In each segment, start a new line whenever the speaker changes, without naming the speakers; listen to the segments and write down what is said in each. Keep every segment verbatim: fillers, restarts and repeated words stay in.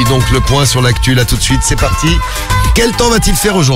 puis donc le point sur l'actu là tout de suite, c'est parti. Quel temps va-t-il faire aujourd'hui ?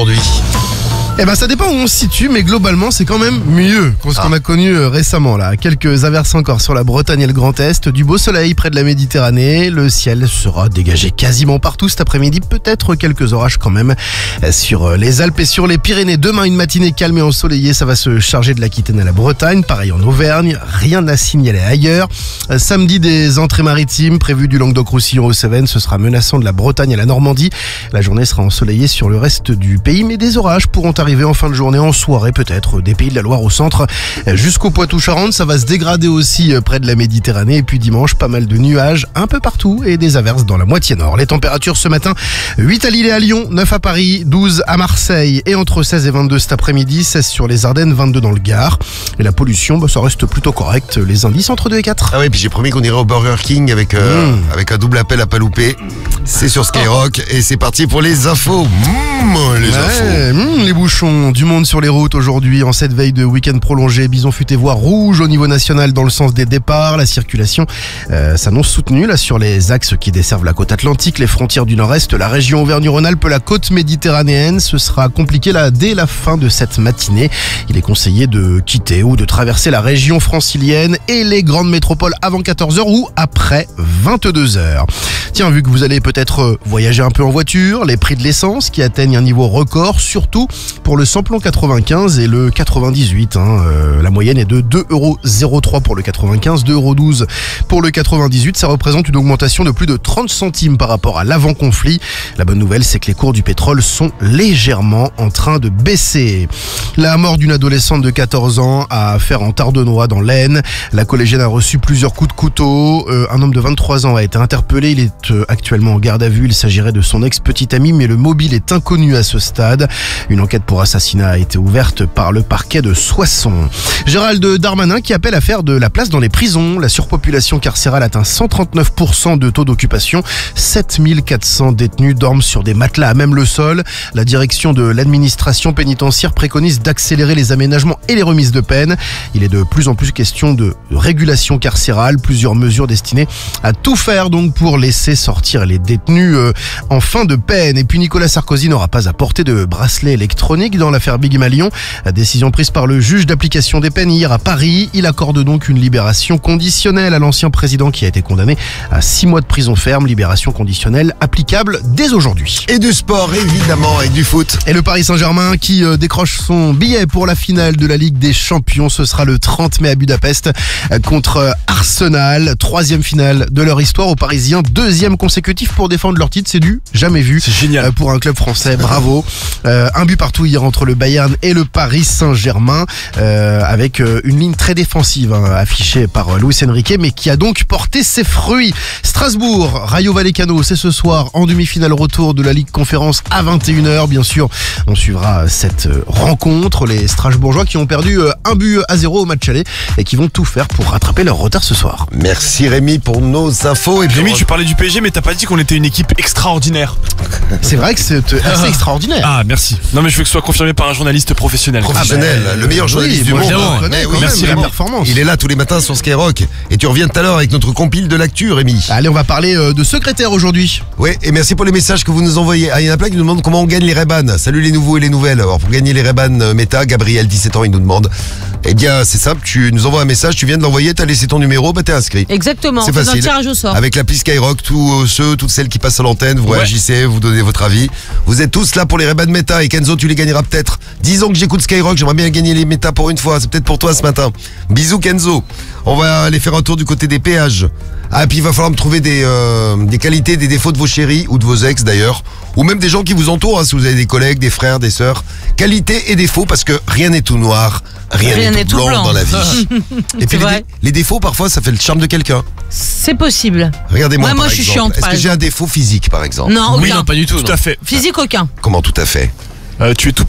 Eh ben ça dépend où on se situe, mais globalement c'est quand même mieux que ce
Ah.
qu'on a connu récemment là. Quelques averses encore sur la Bretagne et le Grand Est, du beau soleil près de la Méditerranée, le ciel sera dégagé quasiment partout cet après-midi, peut-être quelques orages quand même sur les Alpes et sur les Pyrénées. Demain une matinée calme et ensoleillée, ça va se charger de l'Aquitaine à la Bretagne, pareil en Auvergne, rien à signaler ailleurs. Samedi des entrées maritimes prévues du Languedoc-Roussillon aux Cévennes, ce sera menaçant de la Bretagne à la Normandie. La journée sera ensoleillée sur le reste du pays, mais des orages pourront arriver en fin de journée, en soirée peut-être, des pays de la Loire au centre jusqu'au Poitou-Charentes. Ça va se dégrader aussi près de la Méditerranée. Et puis dimanche, pas mal de nuages un peu partout et des averses dans la moitié nord. Les températures ce matin, huit à Lille et à Lyon, neuf à Paris, douze à Marseille et entre seize et vingt-deux cet après-midi, seize sur les Ardennes, vingt-deux dans le Gard. Et la pollution, bah, ça reste plutôt correct. Les indices entre deux et quatre.
Ah oui, puis j'ai promis qu'on irait au Burger King avec, euh,
Mmh.
avec un double appel à pas louper. C'est sur Skyrock et c'est parti pour les infos. Mmh, les infos.
Ouais, mmh, les bouchons, du monde sur les routes aujourd'hui en cette veille de week-end prolongé. Bison futé voire rouge au niveau national dans le sens des départs. La circulation euh, s'annonce soutenue là sur les axes qui desservent la côte atlantique, les frontières du nord-est, la région Auvergne-Rhône-Alpes, la côte méditerranéenne. Ce sera compliqué là dès la fin de cette matinée. Il est conseillé de quitter ou de traverser la région francilienne et les grandes métropoles avant quatorze heures ou après vingt-deux heures. Tiens, vu que vous allez peut-être voyager un peu en voiture, les prix de l'essence qui atteignent un niveau record, surtout pour le samplon quatre-vingt-quinze et le quatre-vingt-dix-huit. Hein. Euh, la moyenne est de deux euros zéro trois pour le quatre-vingt-quinze, deux euros douze pour le quatre-vingt-dix-huit. Ça représente une augmentation de plus de trente centimes par rapport à l'avant-conflit. La bonne nouvelle, c'est que les cours du pétrole sont légèrement en train de baisser. La mort d'une adolescente de quatorze ans à affaire en Tardenois dans l'Aisne. La collégienne a reçu plusieurs coups de couteau. Euh, un homme de vingt-trois ans a été interpellé. Il est euh, actuellement en garde à vue. Il s'agirait de son ex-petite amie, mais le mobile est inconnu à ce stade. Une enquête pour assassinat a été ouverte par le parquet de Soissons. Gérald Darmanin qui appelle à faire de la place dans les prisons. La surpopulation carcérale atteint cent trente-neuf pour cent de taux d'occupation. sept mille quatre cents détenus dorment sur des matelas à même le sol. La direction de l'administration pénitentiaire préconise d'accélérer les aménagements et les remises de peine. Il est de plus en plus question de régulation carcérale. Plusieurs mesures destinées à tout faire donc pour laisser sortir les détenus euh, en fin de peine. Et puis Nicolas Sarkozy n'aura pas à porter de bracelet électronique dans l'affaire Big Malion. La décision prise par le juge d'application des peines hier à Paris. Il accorde donc une libération conditionnelle à l'ancien président qui a été condamné à six mois de prison ferme. Libération conditionnelle applicable dès aujourd'hui.
Et du sport évidemment, et du foot.
Et le Paris Saint-Germain qui euh, décroche son billet pour la finale de la Ligue des Champions. Ce sera le trente mai à Budapest euh, contre euh, Arsenal. Troisième finale de leur histoire aux Parisiens. Deuxième consécutif pour défendre leur titre. C'est du jamais vu.
C'est génial.
Euh, pour un club français. Bravo. Euh, un but partout hier entre le Bayern et le Paris Saint-Germain. Euh, avec euh, une ligne très défensive hein, affichée par euh, Luis Enrique, mais qui a donc porté ses fruits. Strasbourg, Rayo Vallecano, c'est ce soir en demi-finale retour de la Ligue Conférence à vingt et une heures. Bien sûr, on suivra cette rencontre. Les Strasbourgeois qui ont perdu un but à zéro au match aller et qui vont tout faire pour rattraper leur retard ce soir.
Merci Rémi pour nos infos. Et puis
Rémi,
on-
tu parlais du P S G, mais t'as pas dit qu'on était une équipe extraordinaire.
C'est vrai que c'est assez extraordinaire.
Ah, merci. Non, mais je veux que ce soit confirmé par un journaliste professionnel.
professionnel,
Ah ben,
le meilleur journaliste
oui,
du
moi,
monde.
je le
hein.
reconnais
Mais
quand
oui,
même,
merci,
la
Rémi.
performance.
Il est là tous les matins sur Skyrock. Et tu reviens tout à l'heure avec notre compile de l'actu, Rémi.
Allez, on va parler euh, de secrétaire aujourd'hui.
Oui, et merci pour les messages que vous nous envoyez. Ah, il y en a plein qui nous demandent comment on gagne les Ray-Ban. Salut les nouveaux et les nouvelles. Alors pour gagner les Ray-Ban euh, Meta, Gabriel, dix-sept ans, il nous demande. Eh bien, c'est simple, tu nous envoies un message, tu viens de l'envoyer, t'as laissé ton numéro, bah t'es inscrit.
Exactement,
C'est
on fait un
facile.
tirage au sort.
Avec l'appli Skyrock, tous euh, ceux, toutes celles qui passent à l'antenne, vous
Ouais.
réagissez, vous donnez votre avis. Vous êtes tous là pour les Ray-Ban Meta et Kenzo, tu les gagneras peut-être. dix ans que j'écoute Skyrock, j'aimerais bien gagner les Meta pour une fois, c'est peut-être pour toi ce matin. Bisous Kenzo. On va aller faire un tour du côté des péages. Ah, puis il va falloir me trouver des, euh, des qualités, des défauts de vos chéris ou de vos ex d'ailleurs, ou même des gens qui vous entourent, hein, si vous avez des collègues, des frères, des sœurs. Qualités et défauts parce que rien n'est tout noir, rien
Rien
n'est
n'est
tout
tout
blanc,
blanc.
dans la vie. Et puis
C'est
les,
vrai.
dé- les défauts parfois ça fait le charme de quelqu'un.
C'est possible.
Regardez-moi
Ouais, moi,
par
je suis
exemple.
chiante,
Est-ce
par
que j'ai un
exemple.
défaut physique par exemple?
Non, aucun.
Oui, non, pas du tout. Tout à fait.
Physique, aucun.
Comment tout à fait?
Euh, tu es tout petit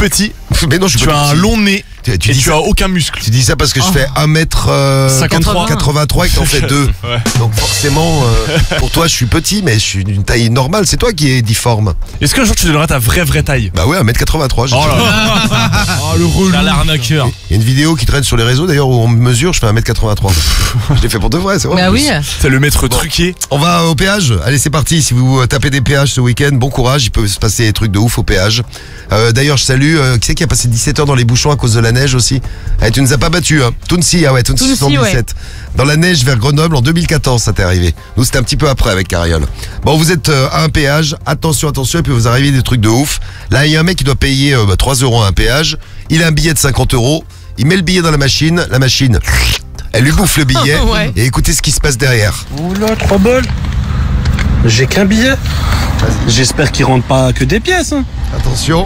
Mais non, je suis
Tu
pas
as un
tout petit.
long nez
Tu, tu
et
dis
tu
ça,
as aucun muscle.
tu dis ça parce que je fais un mètre
cinquante-trois.
quatre-vingt-trois et que t'en fais deux.
Ouais.
Donc forcément, euh, pour toi, je suis petit, mais je suis d'une taille normale. C'est toi qui es difforme.
Est-ce qu'un jour tu donneras ta vraie vraie taille?
Bah ouais, un mètre quatre-vingt-trois. j'ai
Oh
dit.
là là. Oh le relou. l'arnaqueur.
Il y a une vidéo qui traîne sur les réseaux d'ailleurs où on me mesure, je fais un mètre quatre-vingt-trois. Je l'ai fait pour de vrai, c'est vrai.
Bah oui.
C'est le maître truqué.
On va au péage. Allez, c'est parti. Si vous tapez des péages ce week-end, bon courage. Il peut se passer des trucs de ouf au péage. Euh, D'ailleurs, je salue. Euh, qui c'est qui a passé dix-sept heures dans les bouchons à cause de la neige aussi? Eh, tu nous as pas battu, hein. Tounsi, ah ouais, Tounsi
Tounsi,
soixante-dix-sept. Dans la neige vers Grenoble en deux mille quatorze, ça t'est arrivé. Nous, c'était un petit peu après avec Cariole. Bon, vous êtes euh, à un péage. Attention, attention. Et puis vous arrivez des trucs de ouf. Là, il y a un mec qui doit payer euh, bah, trois euros à un péage. Il a un billet de cinquante euros. Il met le billet dans la machine. La machine, elle lui bouffe le billet.
Ouais.
Et écoutez ce qui se passe derrière.
Oula, trois balles. J'ai qu'un billet. J'espère qu'il rentre pas que des pièces. Hein.
Attention.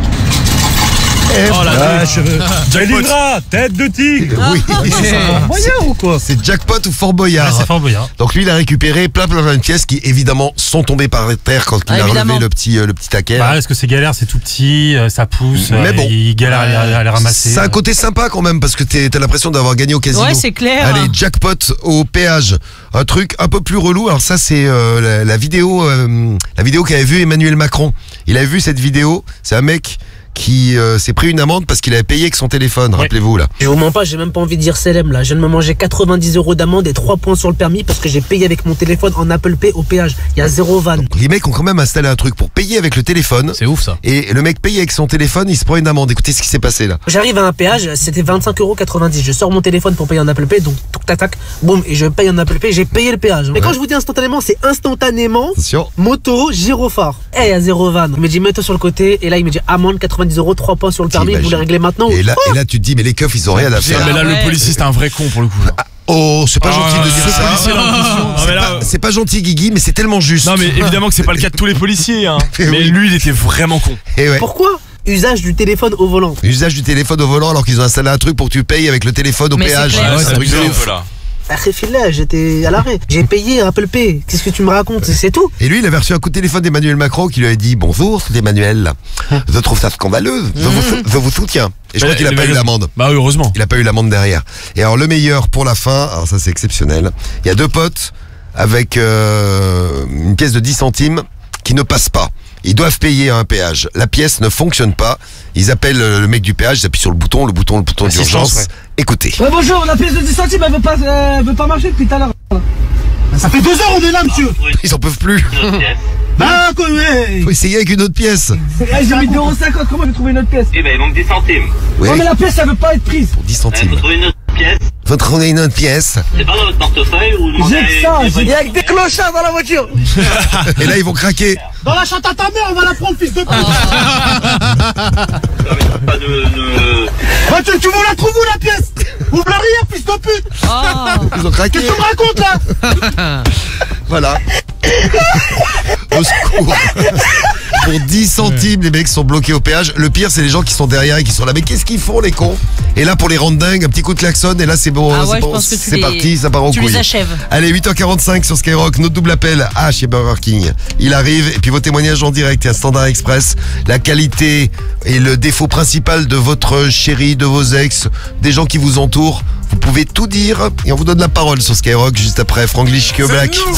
Et
Oh la
Ah,
tête.
je... Belindra, tête de tigre.
oui,
C'est un moyen ou quoi?
c'est jackpot ou Fort Boyard.
C'est Fort Boyard.
Donc lui, il a récupéré plein plein plein de pièces qui évidemment sont tombées par terre quand il
Ah,
a
évidemment.
relevé le petit euh, le petit taquet.
Bah, est-ce que c'est galère, c'est tout petit, euh, ça pousse,
Mais
euh,
bon.
il galère à les, à les ramasser.
C'est un côté sympa quand même parce que t'es- t'as l'impression d'avoir gagné au casino.
Ouais, c'est clair.
Allez, jackpot au péage. Un truc un peu plus relou. Alors ça, c'est euh, la, la vidéo, euh, la vidéo qu'avait vu Emmanuel Macron. Il avait vu cette vidéo. C'est un mec qui euh, s'est pris une amende parce qu'il avait payé avec son téléphone.
Ouais.
Rappelez-vous là.
Je vous mens pas, j'ai même pas envie de dire célèbre là. Je viens de me manger quatre-vingt-dix euros d'amende et trois points sur le permis parce que j'ai payé avec mon téléphone en Apple Pay au péage. Il y a zéro van.
Les mecs ont quand même installé un truc pour payer avec le téléphone.
C'est ouf ça.
Et le mec paye avec son téléphone, il se prend une amende. Écoutez ce qui s'est passé là.
J'arrive à un péage, c'était vingt-cinq euros quatre-vingt-dix. Je sors mon téléphone pour payer en Apple Pay, donc tout tac tac, boum, et je paye en Apple Pay, j'ai payé le péage. Mais quand je vous dis instantanément, c'est instantanément.
Attention.
Moto, gyrophare. Eh, il y a zéro van. Il me dit mets-toi sur le côté, et là il me dit amende quatre-vingt-dix euros, trois points sur le permis, vous
T'imagines.
les réglez maintenant.
Et là, et là, tu te dis, mais les keufs, ils ont rien à faire.
Mais là
Ah
le
ouais.
policier c'est un vrai con pour le coup.
Oh, c'est pas gentil de dire
ce
ça.
policier là en question. Non,
C'est
mais là,
pas- C'est pas gentil, Guigui, mais c'est tellement juste.
non mais évidemment que c'est pas le cas de tous les policiers hein.
Eh
Mais
oui.
lui il était vraiment con.
Et ouais.
Pourquoi usage du téléphone au volant?
Usage du téléphone au volant alors qu'ils ont installé un truc pour que tu payes avec le téléphone au
Mais c'est
péage.
clair.
Ouais, c'est un truc de ouf.
là.
Là, j'étais à l'arrêt. J'ai payé Apple Pay. Qu'est-ce que tu me racontes? C'est tout.
Et lui, il avait reçu un coup de téléphone d'Emmanuel Macron qui lui avait dit bonjour, c'est Emmanuel. Je trouve ça scandaleux. Je vous, sou- je vous soutiens. Et je crois
Mais
qu'il a
les
pas eu
magasins-
l'amende.
Bah heureusement.
Il a pas eu l'amende derrière. Et alors le meilleur pour la fin, alors ça c'est exceptionnel. Il y a deux potes avec euh, une pièce de dix centimes qui ne passe pas. Ils doivent payer un péage. La pièce ne fonctionne pas. Ils appellent euh, le mec du péage, ils appuient sur le bouton, le bouton, le bouton
Assistance,
d'urgence.
ouais.
Écoutez.
Ouais, bonjour, la pièce de dix centimes, elle veut pas, elle veut pas marcher depuis tout à l'heure. Ça fait deux heures on est là, monsieur.
Ils en peuvent plus.
Bah, quoi, ouais.
Faut essayer avec une autre pièce.
J'ai mis deux euros cinquante, comment je vais trouver une autre pièce?
Eh ben, il manque dix centimes.
Oui,
Non, mais la pièce, elle veut pas être prise.
pour dix
Il
centimes.
faut trouver une autre pièce.
Faut trouver une autre pièce.
C'est pas dans votre portefeuille ou vous
J'ai que ça,
avez-
il y a que des clochards dans la voiture.
Et là, ils vont craquer.
Dans la chante à ta mère, on va la prendre, fils de pute.
pas de, de...
Bah, tu, tu veux la trouver où, la pièce? Ouvre l'arrière, fils de pute.
Oh.
Ils ont craqué.
Qu'est-ce que tu me racontes, là?
Voilà. Au secours. Pour dix centimes, les mecs sont bloqués au péage. Le pire, c'est les gens qui sont derrière et qui sont là. Mais qu'est-ce qu'ils font, les cons? Et là, pour les rendre dingues, un petit coup de klaxon. Et là, c'est bon.
Ah ouais,
c'est
je
bon,
pense que tu
c'est
les-
parti, ça part en
tu
couille.
les achèves.
Allez, huit heures quarante-cinq sur Skyrock. Notre double appel. Ah, chez Burger King. Il arrive. Et puis vos témoignages en direct. Il y a Standard Express. La qualité et le défaut principal de votre chéri, de vos ex, des gens qui vous entourent. Vous pouvez tout dire. Et on vous donne la parole sur Skyrock juste après Franglish Black.